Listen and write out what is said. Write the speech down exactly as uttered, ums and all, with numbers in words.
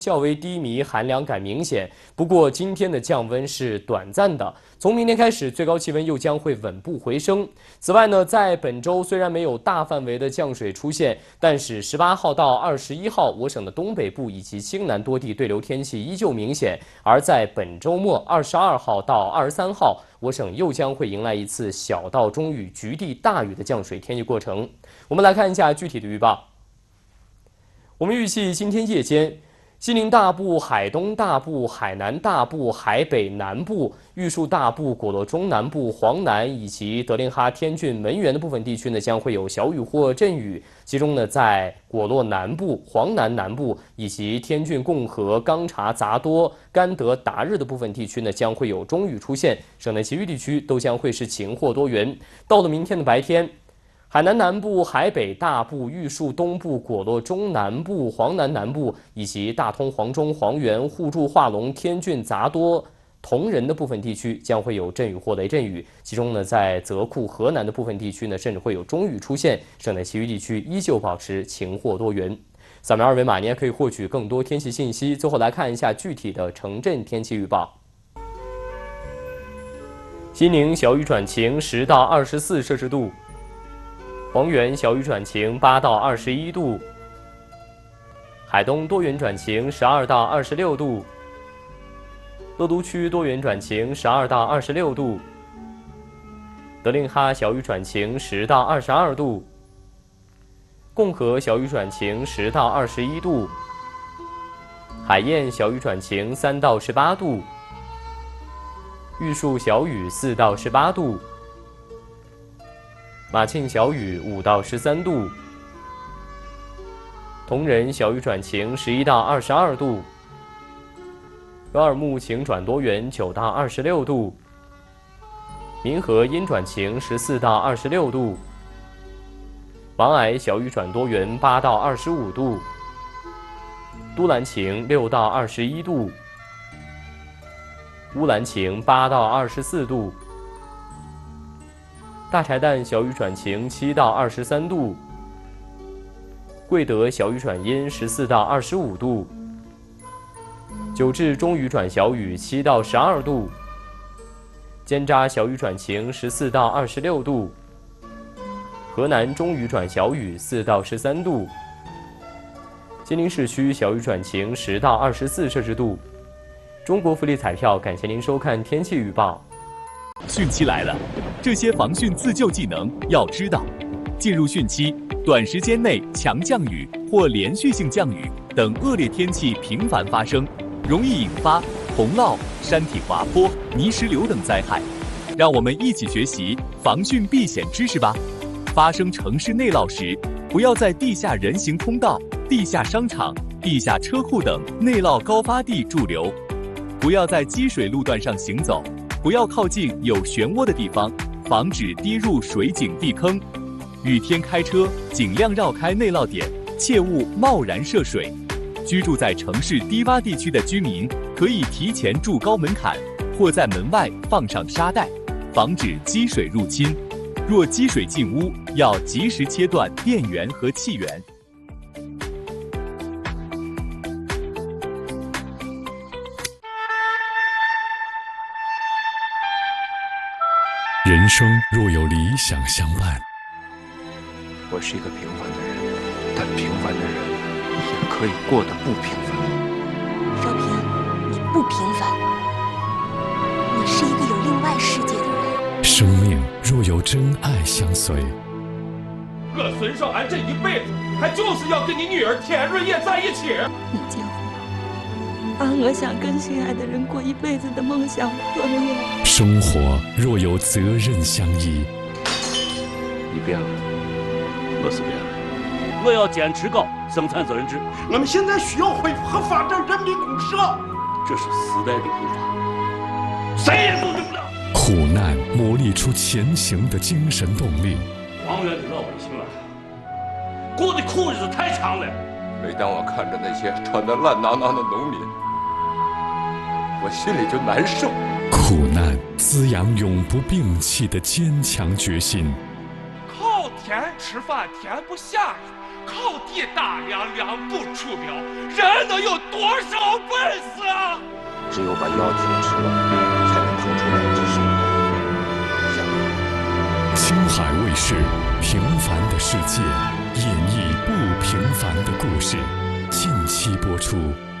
较为低迷，寒凉感明显。不过今天的降温是短暂的，从明天开始，最高气温又将会稳步回升。此外呢，在本周虽然没有大范围的降水出现，但是十八号到二十一号，我省的东北部以及西南多地对流天气依旧明显。而在本周末二十二号到二十三号，我省又将会迎来一次小到中雨、局地大雨的降水天气过程。我们来看一下具体的预报。我们预计今天夜间，西宁大部、海东大部、海南大部、海北南部、玉树大部、果洛中南部、黄南以及德令哈、天峻、门源的部分地区呢，将会有小雨或阵雨。其中呢，在果洛南部、黄南南部以及天峻、共和、钢察、杂多、甘德、达日的部分地区呢，将会有中雨出现。省内其余地区都将会是晴或多云。到了明天的白天，海南南部、海北大部、玉树东部、果洛中南部、黄南南部以及大通、黄中、黄原、互助、化龙、天峻、杂多、同仁的部分地区将会有阵雨或雷阵雨。其中呢，在泽库、河南的部分地区呢，甚至会有中雨出现。省内其余地区依旧保持晴或多云。扫描二维码，你也可以获取更多天气信息。最后来看一下具体的城镇天气预报。西宁小雨转晴，十到二十四摄氏度。黄原小雨转晴，八到二十一度；海东多云转晴，十二到二十六度；乐都区多云转晴，十二到二十六度；德令哈小雨转晴，十到二十二度；共和小雨转晴，十到二十一度；海晏小雨转晴，三到十八度；玉树小雨，四到十八度。马庆小雨五到十三度，同仁小雨转晴十一到二十二度，额尔木晴转多云九到二十六度，民和阴转晴十四到二十六度，王矮小雨转多云八到二十五度，都兰晴六到二十一度，乌兰晴八到二十四度。大柴旦小雨转晴七到二十三度，贵德小雨转阴十四到二十五度，九治中雨转小雨七到十二度，尖扎小雨转晴十四到二十六度，河南中雨转小雨四到十三度，金陵市区小雨转晴十到二十四摄氏度。中国福利彩票，感谢您收看天气预报。 汛期来了，这些防汛自救技能要知道。进入汛期，短时间内强降雨或连续性降雨等恶劣天气频繁发生，容易引发洪涝、山体滑坡、泥石流等灾害。让我们一起学习防汛避险知识吧。发生城市内涝时，不要在地下人行通道、地下商场、地下车库等内涝高发地驻留，不要在积水路段上行走。不要靠近有漩涡的地方，防止跌入水井地坑。雨天开车尽量绕开内涝点，切勿贸然涉水。居住在城市低洼地区的居民可以提前筑高门槛，或在门外放上沙袋，防止积水入侵。若积水进屋，要及时切断电源和气源。 人生若有理想相伴， 我是一个平凡的人，但平凡的人也可以过得不平凡。 少平，你不平凡，你是一个有另外世界的人。 生命若有真爱相随， 我孙少安这一辈子，他就是要跟你女儿田瑞叶在一起。 你结婚，把我想跟心爱的人过一辈子的梦想破灭。 生活若有责任相依， 你变了，我是变了。 我要坚持搞生产责任制。 我们现在需要恢复和发展人民公社， 这是时代的步伐，谁也阻止不了。 苦难磨砺出前行的精神动力。 王源的老百姓啊，过的苦日子太长了。 每当我看着那些穿得烂囊囊的农民，我心里就难受。 苦难滋养永不摒弃的坚强决心。 靠田吃饭，田不下雨， 靠地大梁梁不出表，人能有多少本事啊？ 只有把药停止了，才能腾出两只手。 青海卫视，平凡的世界，演绎不平凡的故事，近期播出。